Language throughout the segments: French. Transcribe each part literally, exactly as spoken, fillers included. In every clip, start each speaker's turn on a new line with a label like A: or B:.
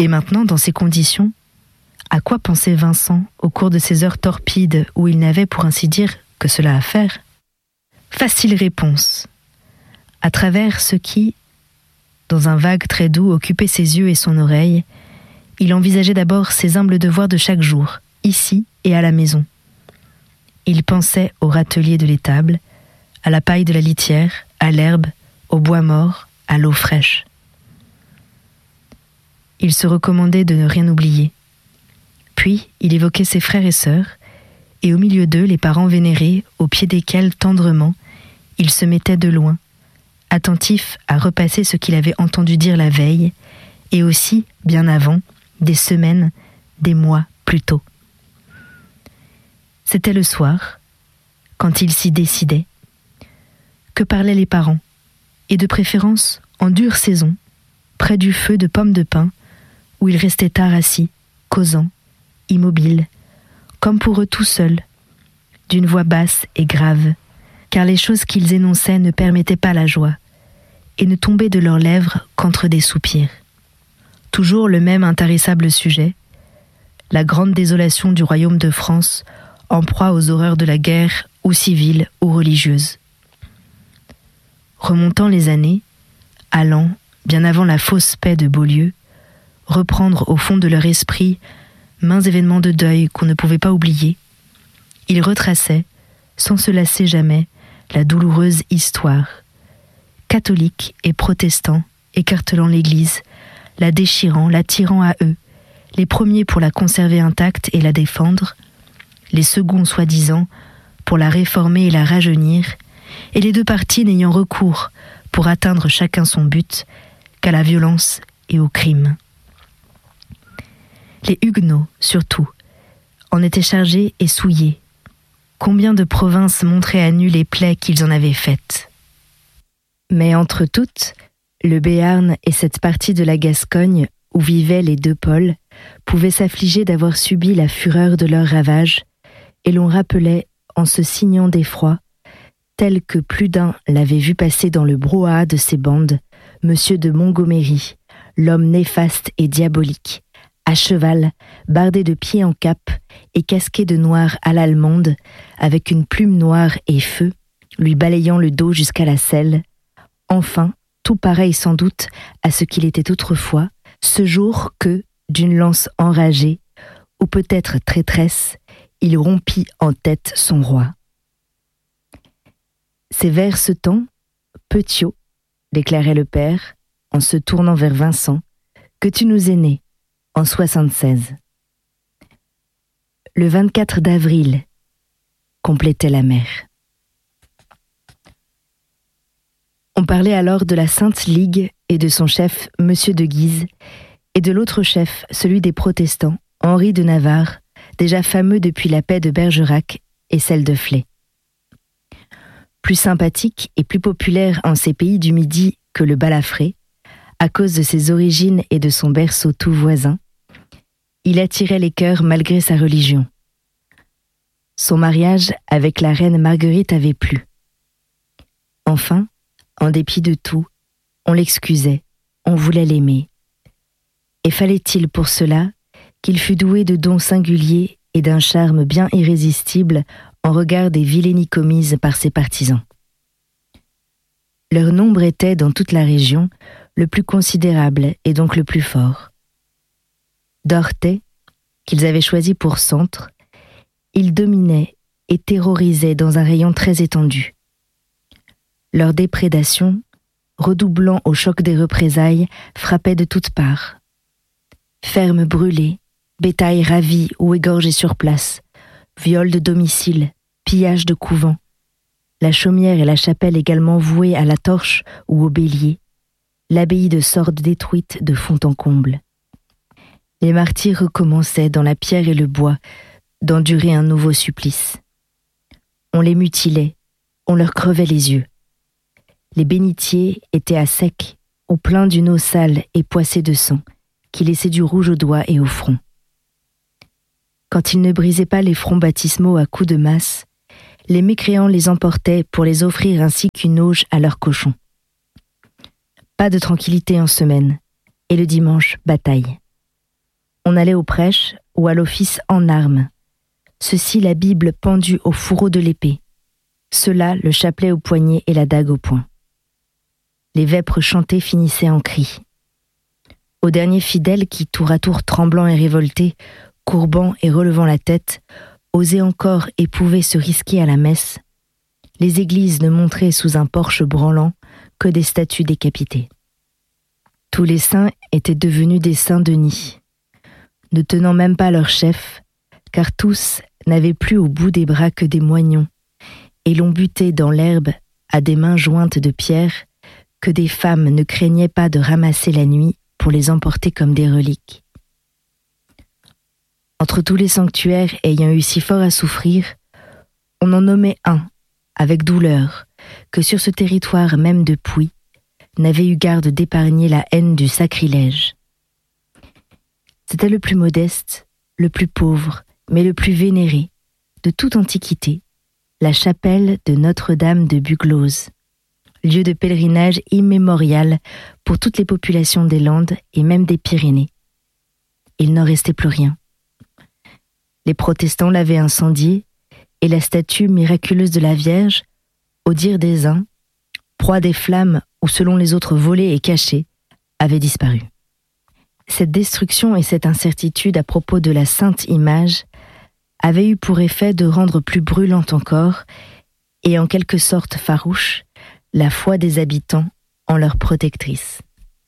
A: Et maintenant, dans ces conditions, à quoi pensait Vincent au cours de ces heures torpides où il n'avait, pour ainsi dire, que cela à faire ? Facile réponse. À travers ce qui, dans un vague très doux, occupait ses yeux et son oreille, il envisageait d'abord ses humbles devoirs de chaque jour, ici et à la maison. Il pensait au râtelier de l'étable, à la paille de la litière, à l'herbe, au bois mort, à l'eau fraîche. Il se recommandait de ne rien oublier. Puis, il évoquait ses frères et sœurs, et au milieu d'eux, les parents vénérés, au pied desquels, tendrement, il se mettait de loin, attentif à repasser ce qu'il avait entendu dire la veille, et aussi, bien avant, des semaines, des mois plus tôt. C'était le soir, quand il s'y décidait, que parlaient les parents, et de préférence en dure saison, près du feu de pommes de pin, où ils restaient tard assis, causant, immobiles, comme pour eux tout seuls, d'une voix basse et grave, car les choses qu'ils énonçaient ne permettaient pas la joie, et ne tombaient de leurs lèvres qu'entre des soupirs. Toujours le même intarissable sujet, la grande désolation du royaume de France, en proie aux horreurs de la guerre, ou civile ou religieuse. Remontant les années, allant, bien avant la fausse paix de Beaulieu, reprendre au fond de leur esprit maints événements de deuil qu'on ne pouvait pas oublier, ils retraçaient, sans se lasser jamais, la douloureuse histoire, catholiques et protestants écartelant l'Église, la déchirant, la tirant à eux, les premiers pour la conserver intacte et la défendre, les seconds soi-disant pour la réformer et la rajeunir, et les deux partis n'ayant recours pour atteindre chacun son but qu'à la violence et au crime. Les Huguenots, surtout, en étaient chargés et souillés. Combien de provinces montraient à nu les plaies qu'ils en avaient faites. Mais entre toutes, le Béarn et cette partie de la Gascogne où vivaient les deux pôles pouvaient s'affliger d'avoir subi la fureur de leurs ravages, et l'on rappelait, en se signant d'effroi, tel que plus d'un l'avait vu passer dans le brouhaha de ces bandes, Monsieur de Montgomery, l'homme néfaste et diabolique, à cheval, bardé de pied en cap et casqué de noir à l'allemande, avec une plume noire et feu, lui balayant le dos jusqu'à la selle, enfin, tout pareil sans doute à ce qu'il était autrefois, ce jour que, d'une lance enragée, ou peut-être traîtresse, il rompit en tête son roi. C'est vers ce temps, Petiot, déclarait le père, en se tournant vers Vincent, que tu nous es né, en soixante-seize. Le vingt-quatre d'avril, complétait la mère. On parlait alors de la Sainte Ligue et de son chef, Monsieur de Guise, et de l'autre chef, celui des protestants, Henri de Navarre, déjà fameux depuis la paix de Bergerac et celle de Flers. Plus sympathique et plus populaire en ces pays du Midi que le Balafré, à cause de ses origines et de son berceau tout voisin, il attirait les cœurs malgré sa religion. Son mariage avec la reine Marguerite avait plu. Enfin, en dépit de tout, on l'excusait, on voulait l'aimer. Et fallait-il pour cela qu'il fût doué de dons singuliers et d'un charme bien irrésistible en regard des vilainies commises par ses partisans. Leur nombre était, dans toute la région, le plus considérable et donc le plus fort. D'Orthez, qu'ils avaient choisi pour centre, ils dominaient et terrorisaient dans un rayon très étendu. Leur déprédation, redoublant au choc des représailles, frappait de toutes parts. Fermes brûlées, bétail ravi ou égorgé sur place, viols de domicile, pillage de couvents, la chaumière et la chapelle également vouées à la torche ou au bélier, l'abbaye de Sordes détruite de fond en comble. Les martyrs recommençaient dans la pierre et le bois d'endurer un nouveau supplice. On les mutilait, on leur crevait les yeux. Les bénitiers étaient à sec ou pleins d'une eau sale et poissée de sang, qui laissait du rouge aux doigts et au front. Quand ils ne brisaient pas les fronts baptismaux à coups de masse, les mécréants les emportaient pour les offrir ainsi qu'une auge à leurs cochons. Pas de tranquillité en semaine, et le dimanche, bataille. on allait aux prêches ou à l'office en armes. Ceci la Bible pendue au fourreau de l'épée. Cela le chapelet au poignet et la dague au poing. Les vêpres chantées finissaient en cris. Aux derniers fidèles qui, tour à tour tremblants et révoltés, courbant et relevant la tête, osaient encore et pouvaient se risquer à la messe, les églises ne montraient sous un porche branlant que des statues décapitées. Tous les saints étaient devenus des Saint-Denis, ne tenant même pas leur chef, car tous n'avaient plus au bout des bras que des moignons, et l'on butait dans l'herbe à des mains jointes de pierre que des femmes ne craignaient pas de ramasser la nuit pour les emporter comme des reliques. Entre tous les sanctuaires ayant eu si fort à souffrir, on en nommait un, avec douleur, que sur ce territoire même de Puy, n'avait eu garde d'épargner la haine du sacrilège. C'était le plus modeste, le plus pauvre, mais le plus vénéré, de toute antiquité, la chapelle de Notre-Dame de Buglose, lieu de pèlerinage immémorial pour toutes les populations des Landes et même des Pyrénées. Il n'en restait plus rien. Les protestants l'avaient incendiée, et la statue miraculeuse de la Vierge, au dire des uns, proie des flammes ou selon les autres volée et cachée, avait disparu. Cette destruction et cette incertitude à propos de la sainte image avaient eu pour effet de rendre plus brûlante encore, et en quelque sorte farouche, la foi des habitants en leur protectrice.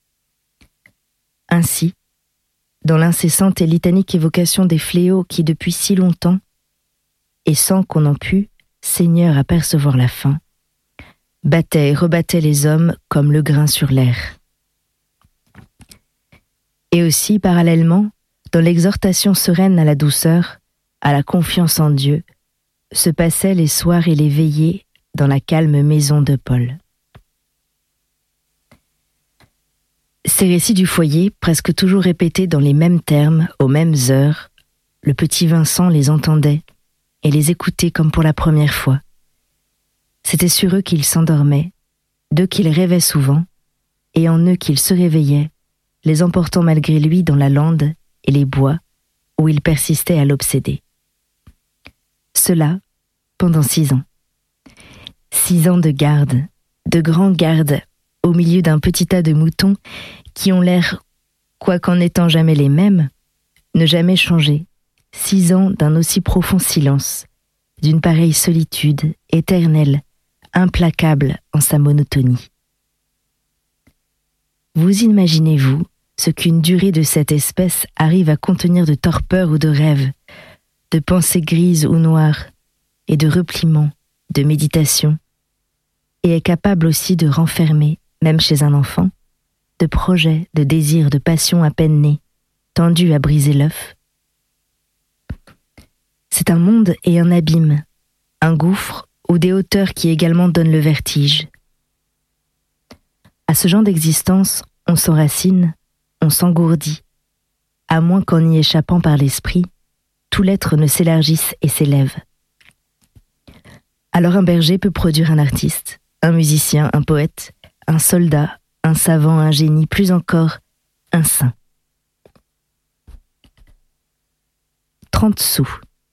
A: Ainsi, dans l'incessante et litanique évocation des fléaux qui depuis si longtemps, et sans qu'on en pût, Seigneur, apercevoir la fin, battaient et rebattaient les hommes comme le grain sur l'air. Et aussi, parallèlement, dans l'exhortation sereine à la douceur, à la confiance en Dieu, se passaient les soirs et les veillées dans la calme maison de Paul. Ces récits du foyer, presque toujours répétés dans les mêmes termes, aux mêmes heures, le petit Vincent les entendait et les écoutait comme pour la première fois. C'était sur eux qu'il s'endormait, d'eux qu'il rêvait souvent, et en eux qu'il se réveillait, les emportant malgré lui dans la lande et les bois où il persistait à l'obséder. Cela pendant six ans. Six ans de garde, de grands gardes, au milieu d'un petit tas de moutons qui ont l'air, quoiqu'en n'étant jamais les mêmes, ne jamais changer. Six ans d'un aussi profond silence, d'une pareille solitude, éternelle, implacable en sa monotonie. Vous imaginez-vous ce qu'une durée de cette espèce arrive à contenir de torpeur ou de rêve, de pensées grises ou noires, et de repliements, de méditation, et est capable aussi de renfermer, même chez un enfant, de projets, de désirs, de passions à peine nés, tendus à briser l'œuf. C'est un monde et un abîme, un gouffre ou des hauteurs qui également donnent le vertige. À ce genre d'existence, on s'enracine, on s'engourdit, à moins qu'en y échappant par l'esprit, tout l'être ne s'élargisse et s'élève. Alors un berger peut produire un artiste, un musicien, un poète, un soldat, un savant, un génie, plus encore, un saint. Trente sous.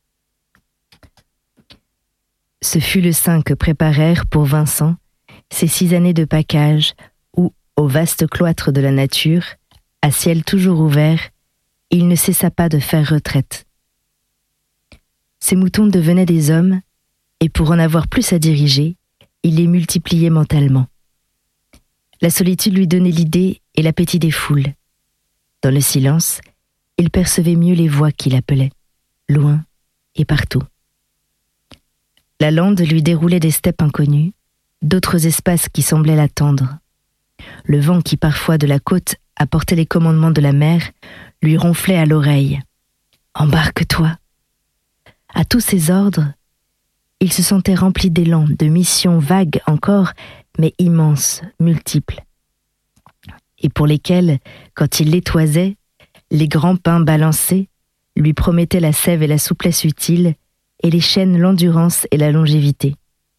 A: Ce fut le saint que préparèrent pour Vincent ces six années de pacage où, au vaste cloître de la nature, à ciel toujours ouvert, il ne cessa pas de faire retraite. Ces moutons devenaient des hommes, et pour en avoir plus à diriger, il les multipliait mentalement. La solitude lui donnait l'idée et l'appétit des foules. Dans le silence, il percevait mieux les voix qui l'appelaient, loin et partout. La lande lui déroulait des steppes inconnues, d'autres espaces qui semblaient l'attendre. Le vent qui parfois de la côte apportait les commandements de la mer lui ronflait à l'oreille. « Embarque-toi !» À tous ces ordres, il se sentait rempli d'élan, de missions vagues encore, mais immenses, multiples, et pour lesquelles, quand il les toisait, les grands pins balancés lui promettaient la sève et la souplesse utiles, et les chênes l'endurance et la longévité.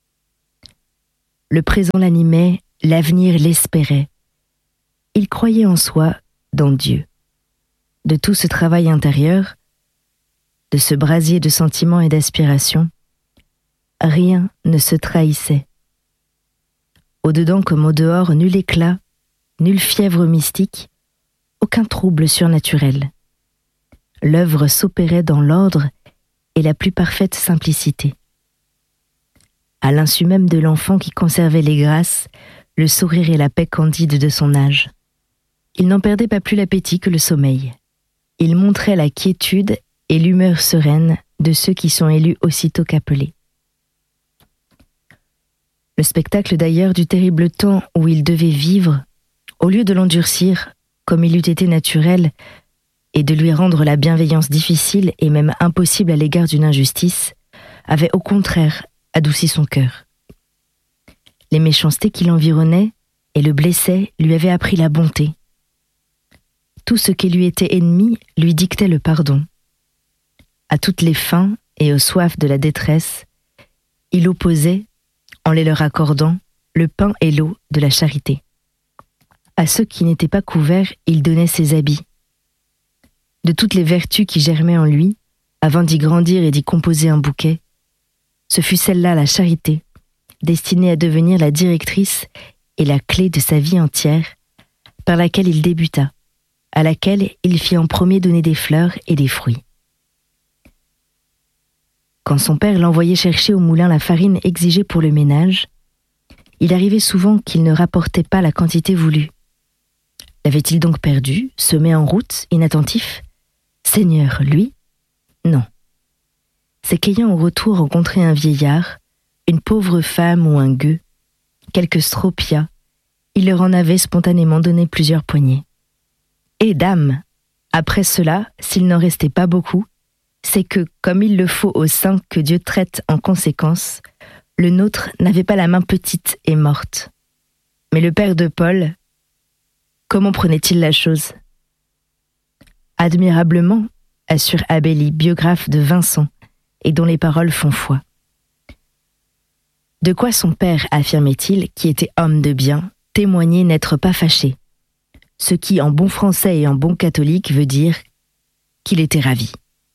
A: Le présent l'animait, l'avenir l'espérait. Il croyait en soi, dans Dieu. de tout ce travail intérieur, de ce brasier de sentiments et d'aspirations, rien ne se trahissait. Au-dedans comme au-dehors, nul éclat, nulle fièvre mystique, aucun trouble surnaturel. L'œuvre s'opérait dans l'ordre et la plus parfaite simplicité. À l'insu même de l'enfant qui conservait les grâces, le sourire et la paix candide de son âge. Il n'en perdait pas plus l'appétit que le sommeil. Il montrait la quiétude et l'humeur sereine de ceux qui sont élus aussitôt qu'appelés. Le spectacle d'ailleurs du terrible temps où il devait vivre, au lieu de l'endurcir, comme il eût été naturel, et de lui rendre la bienveillance difficile et même impossible à l'égard d'une injustice, avait au contraire adouci son cœur. Les méchancetés qui l'environnaient et le blessaient lui avaient appris la bonté. Tout ce qui lui était ennemi lui dictait le pardon. À toutes les faims et aux soifs de la détresse, il opposait, en les leur accordant, le pain et l'eau de la charité. À ceux qui n'étaient pas couverts, il donnait ses habits. De toutes les vertus qui germaient en lui, avant d'y grandir et d'y composer un bouquet, ce fut celle-là, la charité, destinée à devenir la directrice et la clé de sa vie entière, par laquelle il débuta, à laquelle il fit en premier donner des fleurs et des fruits. Quand son père l'envoyait chercher au moulin la farine exigée pour le ménage, il arrivait souvent qu'il ne rapportait pas la quantité voulue. L'avait-il donc perdu, semé en route, inattentif ? Seigneur, lui ? Non. C'est qu'ayant au retour rencontré un vieillard, une pauvre femme ou un gueux, quelques stropias, il leur en avait spontanément donné plusieurs poignées. Et dame, après cela, s'il n'en restait pas beaucoup, c'est que, comme il le faut aux saints que Dieu traite en conséquence, le nôtre n'avait pas la main petite et morte. Mais le père de Paul, comment prenait-il la chose ? Admirablement, assure Abélie, biographe de Vincent, et dont les paroles font foi. De quoi son père, affirmait-il, qui était homme de bien, témoignait n'être pas fâché, ce qui, en bon français et en bon catholique, veut dire qu'il était ravi.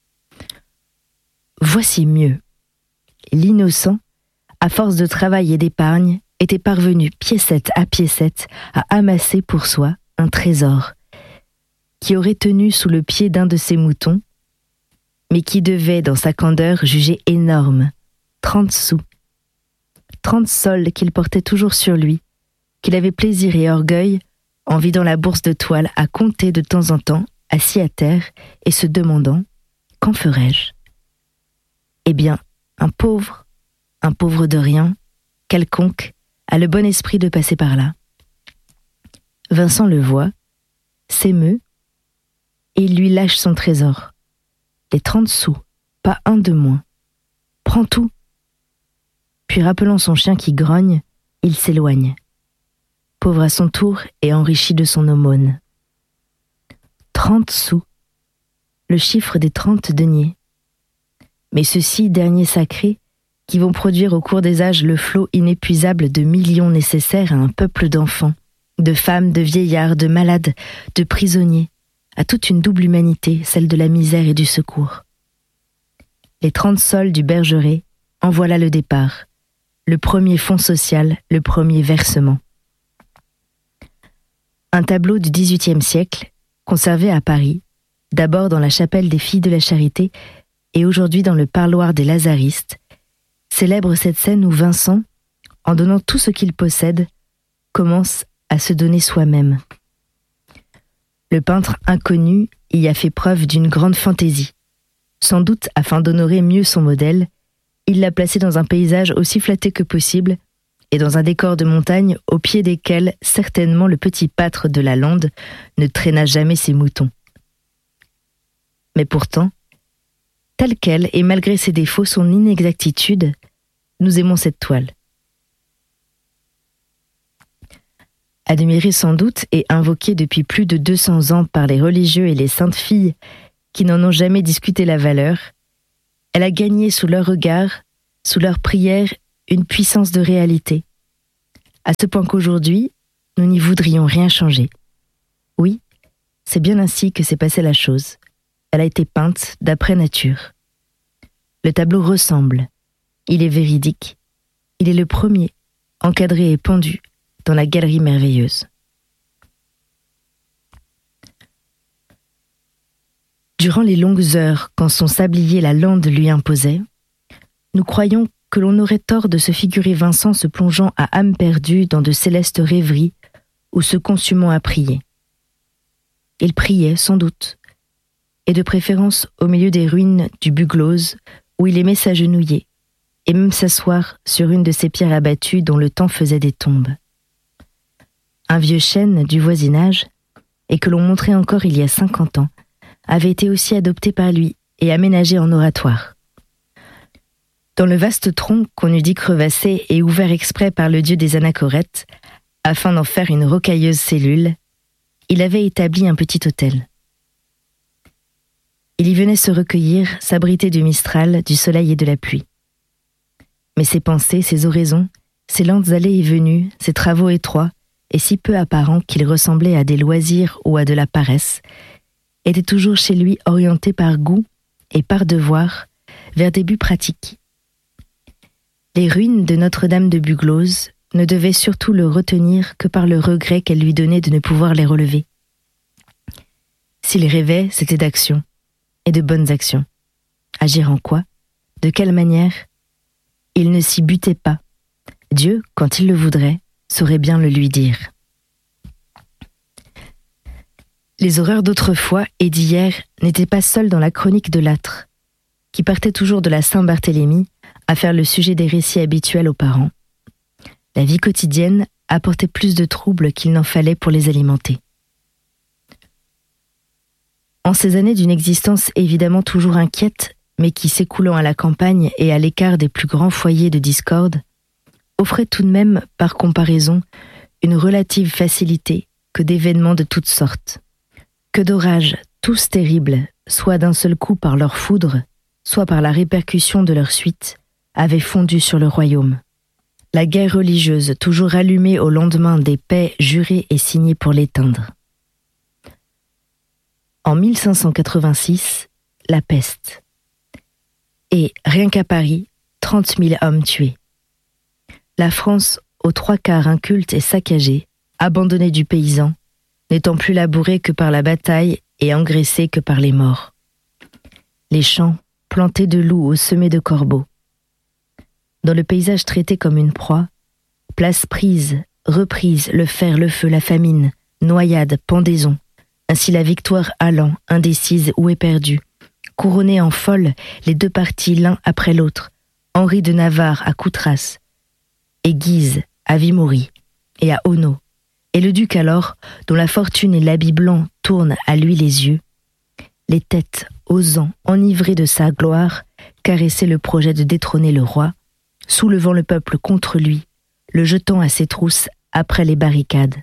A: Voici mieux. L'innocent, à force de travail et d'épargne, était parvenu piécette à piécette à amasser pour soi un trésor qui aurait tenu sous le pied d'un de ses moutons, mais qui devait, dans sa candeur, juger énorme, trente sous, trente sols qu'il portait toujours sur lui, qu'il avait plaisir et orgueil, en vidant la bourse de toile, à compter de temps en temps, assis à terre, et se demandant « Qu'en ferais-je » Eh bien, un pauvre, un pauvre de rien, quelconque, a le bon esprit de passer par là. Vincent le voit, s'émeut, et il lui lâche son trésor. Les trente sous, pas un de moins. Prends tout. Puis rappelant son chien qui grogne, il s'éloigne. Pauvre à son tour et enrichi de son aumône. Trente sous, le chiffre des trente deniers. Mais ceux-ci, derniers sacrés, qui vont produire au cours des âges le flot inépuisable de millions nécessaires à un peuple d'enfants, de femmes, de vieillards, de malades, de prisonniers, à toute une double humanité, celle de la misère et du secours. Les trente sols du Bergeret, en voilà le départ, le premier fonds social, le premier versement. Un tableau du dix-huitième siècle, conservé à Paris, d'abord dans la chapelle des Filles de la Charité et aujourd'hui dans le parloir des Lazaristes, célèbre cette scène où Vincent, en donnant tout ce qu'il possède, commence à se donner soi-même. Le peintre inconnu y a fait preuve d'une grande fantaisie. Sans doute, afin d'honorer mieux son modèle, il l'a placé dans un paysage aussi flatté que possible et dans un décor de montagne au pied desquels certainement le petit pâtre de la lande ne traîna jamais ses moutons. Mais pourtant, telle qu'elle et malgré ses défauts, son inexactitude, nous aimons cette toile. Admirée sans doute et invoquée depuis plus de deux cents ans par les religieux et les saintes filles qui n'en ont jamais discuté la valeur, elle a gagné sous leur regard, sous leurs prières, une puissance de réalité, à ce point qu'aujourd'hui, nous n'y voudrions rien changer. Oui, c'est bien ainsi que s'est passée la chose. Elle a été peinte d'après nature. Le tableau ressemble. Il est véridique. Il est le premier, encadré et pendu, dans la galerie merveilleuse. Durant les longues heures, quand son sablier la lande lui imposait, nous croyons que l'on aurait tort de se figurer Vincent se plongeant à âme perdue dans de célestes rêveries ou se consumant à prier. Il priait, sans doute, et de préférence au milieu des ruines du Buglose, où il aimait s'agenouiller, et même s'asseoir sur une de ces pierres abattues dont le temps faisait des tombes. Un vieux chêne du voisinage, et que l'on montrait encore il y a cinquante ans, avait été aussi adopté par lui et aménagé en oratoire. Dans le vaste tronc qu'on eût dit crevassé et ouvert exprès par le dieu des anachorètes, afin d'en faire une rocailleuse cellule, il avait établi un petit hôtel. Il y venait se recueillir, s'abriter du mistral, du soleil et de la pluie. Mais ses pensées, ses oraisons, ses lentes allées et venues, ses travaux étroits, et si peu apparents qu'ils ressemblaient à des loisirs ou à de la paresse, étaient toujours chez lui orientés par goût et par devoir vers des buts pratiques. Les ruines de Notre-Dame de Buglose ne devaient surtout le retenir que par le regret qu'elle lui donnait de ne pouvoir les relever. S'il rêvait, c'était d'action, et de bonnes actions. Agir en quoi? De quelle manière? Il ne s'y butait pas. Dieu, quand il le voudrait, saurait bien le lui dire. Les horreurs d'autrefois et d'hier n'étaient pas seules dans la chronique de Lattre, qui partait toujours de la Saint-Barthélemy à faire le sujet des récits habituels aux parents. La vie quotidienne apportait plus de troubles qu'il n'en fallait pour les alimenter. En ces années d'une existence évidemment toujours inquiète, mais qui, s'écoulant à la campagne et à l'écart des plus grands foyers de discorde, offrait tout de même, par comparaison, une relative facilité que d'événements de toutes sortes, que d'orages tous terribles, soit d'un seul coup par leur foudre, soit par la répercussion de leur suite, avaient fondu sur le royaume. La guerre religieuse, toujours allumée au lendemain des paix jurées et signées pour l'éteindre. En mille cinq cent quatre-vingt-six, la peste. Et, rien qu'à Paris, trente mille hommes tués. La France, aux trois quarts inculte et saccagée, abandonnée du paysan, n'étant plus labourée que par la bataille et engraissée que par les morts. Les champs, plantés de loups au sommet de corbeaux. Dans le paysage traité comme une proie, place prise, reprise, le fer, le feu, la famine, noyade, pendaison, ainsi la victoire allant, indécise ou éperdue, couronnée en folle les deux partis l'un après l'autre, Henri de Navarre à Coutras, et Guise à Vimory, et à Auneau, et le duc alors, dont la fortune et l'habit blanc tournent à lui les yeux, les têtes, osant, enivrées de sa gloire, caresser le projet de détrôner le roi, soulevant le peuple contre lui, le jetant à ses trousses après les barricades.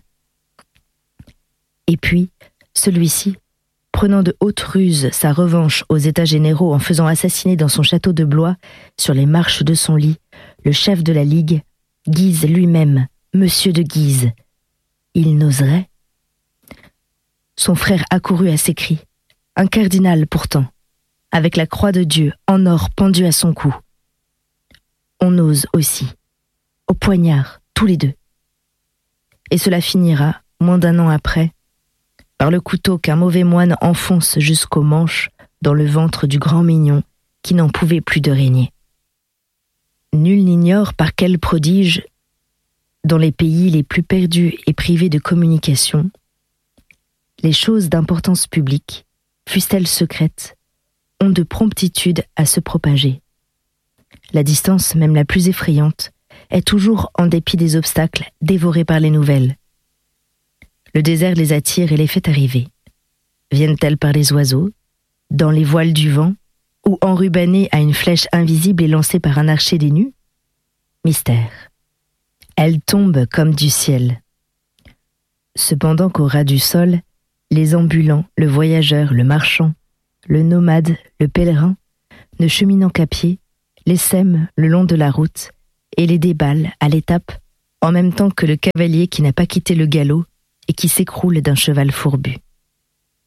A: Et puis, celui-ci, prenant de hautes ruses sa revanche aux États généraux en faisant assassiner dans son château de Blois, sur les marches de son lit, le chef de la Ligue, Guise lui-même, Monsieur de Guise. Il n'oserait? Son frère accourut à ses cris, un cardinal pourtant, avec la croix de Dieu en or pendue à son cou. On ose aussi, au poignard, tous les deux. Et cela finira, moins d'un an après, par le couteau qu'un mauvais moine enfonce jusqu'au manche dans le ventre du grand mignon qui n'en pouvait plus de régner. Nul n'ignore par quel prodige, dans les pays les plus perdus et privés de communication, les choses d'importance publique, fussent-elles secrètes, ont de promptitude à se propager. La distance, même la plus effrayante, est toujours, en dépit des obstacles, dévorée par les nouvelles. Le désert les attire et les fait arriver. Viennent-elles par les oiseaux, dans les voiles du vent, ou enrubannées à une flèche invisible et lancée par un archer des nues? Mystère. Elles tombent comme du ciel. Cependant qu'au ras du sol, les ambulants, le voyageur, le marchand, le nomade, le pèlerin, ne cheminant qu'à pied, les sèment le long de la route et les déballent à l'étape, en même temps que le cavalier qui n'a pas quitté le galop et qui s'écroule d'un cheval fourbu.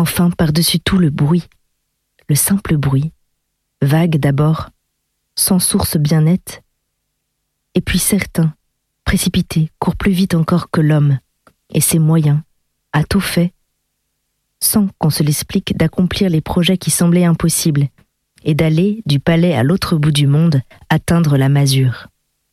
A: enfin par-dessus tout le bruit, le simple bruit, vague d'abord, sans source bien nette, et puis certain, précipité, court plus vite encore que l'homme, et ses moyens, à tout fait, sans qu'on se l'explique, d'accomplir les projets qui semblaient impossibles, et d'aller, du palais à l'autre bout du monde, atteindre la masure.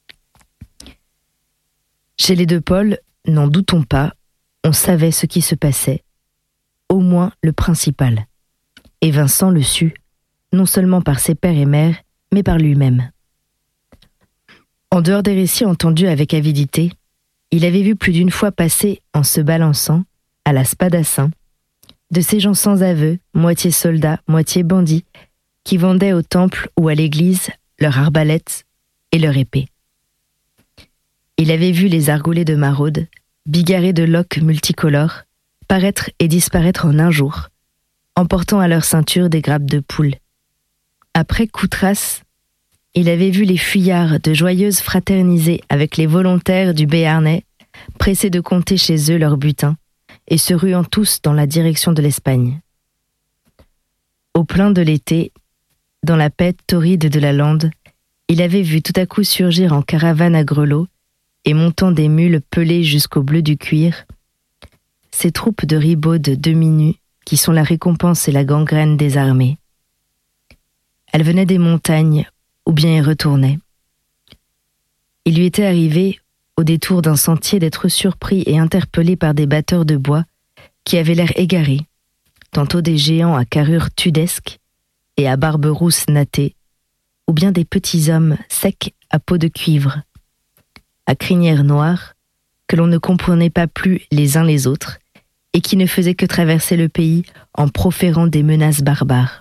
A: Chez les deux pôles, n'en doutons pas, on savait ce qui se passait, au moins le principal. Et Vincent le sut, non seulement par ses pères et mères, mais par lui-même. En dehors des récits entendus avec avidité, il avait vu plus d'une fois passer, en se balançant, à la spadassin, de ces gens sans aveu, moitié soldats, moitié bandits, qui vendaient au temple ou à l'église leur arbalète et leur épée. Il avait vu les argoulés de maraude, bigarrés de loques multicolores, paraître et disparaître en un jour, emportant à leur ceinture des grappes de poules. Après Coutras, il avait vu les fuyards de joyeuses fraterniser avec les volontaires du Béarnais, pressés de compter chez eux leur butin, et se ruant tous dans la direction de l'Espagne. Au plein de l'été, dans la paix torride de la lande, il avait vu tout à coup surgir en caravane à grelots, et montant des mules pelées jusqu'au bleu du cuir, ces troupes de ribaudes demi-nues qui sont la récompense et la gangrène des armées. Elles venaient des montagnes, ou bien y retournaient. Il lui était arrivé, au détour d'un sentier, d'être surpris et interpellé par des batteurs de bois qui avaient l'air égarés, tantôt des géants à carrure tudesque et à barbe rousse nattée, ou bien des petits hommes secs à peau de cuivre, à crinière noire, que l'on ne comprenait pas plus les uns les autres, et qui ne faisaient que traverser le pays en proférant des menaces barbares.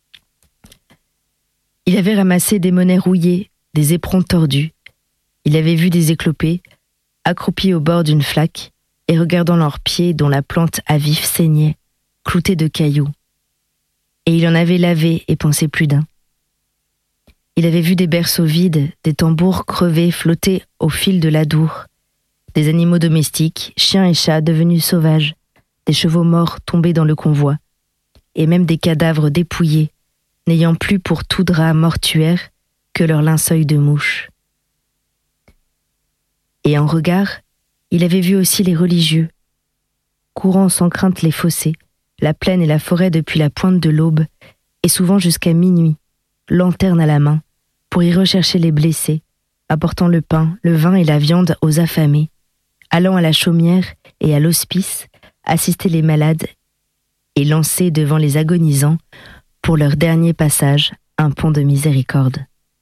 A: Il avait ramassé des monnaies rouillées, des éperons tordus. Il avait vu des éclopés, accroupis au bord d'une flaque, et regardant leurs pieds dont la plante à vif saignait, cloutés de cailloux. Et il en avait lavé et pensé plus d'un. Il avait vu des berceaux vides, des tambours crevés flotter au fil de l'adour, des animaux domestiques, chiens et chats devenus sauvages, des chevaux morts tombés dans le convoi, et même des cadavres dépouillés, n'ayant plus pour tout drap mortuaire que leur linceul de mouche. Et en regard, il avait vu aussi les religieux, courant sans crainte les fossés, la plaine et la forêt depuis la pointe de l'aube, et souvent jusqu'à minuit, lanterne à la main, pour y rechercher les blessés, apportant le pain, le vin et la viande aux affamés, allant à la chaumière et à l'hospice, assister les malades et lancer devant les agonisants, pour leur dernier passage, un pont de miséricorde.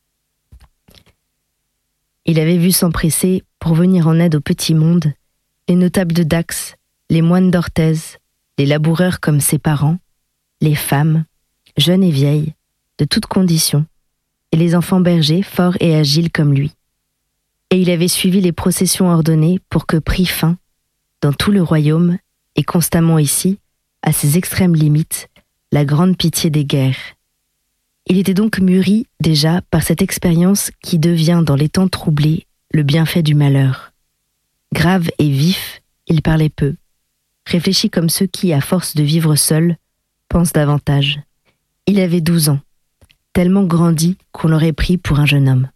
A: Il avait vu s'empresser, pour venir en aide au petit monde, les notables de Dax, les moines d'Orthez, les laboureurs comme ses parents, les femmes, jeunes et vieilles, de toutes conditions, et les enfants bergers, forts et agiles comme lui. Et il avait suivi les processions ordonnées pour que prît fin, dans tout le royaume, et constamment ici, à ses extrêmes limites, la grande pitié des guerres. Il était donc mûri déjà par cette expérience qui devient dans les temps troublés le bienfait du malheur. Grave et vif, il parlait peu, réfléchit comme ceux qui, à force de vivre seuls, pensent davantage. Il avait douze ans, tellement grandi qu'on l'aurait pris pour un jeune homme.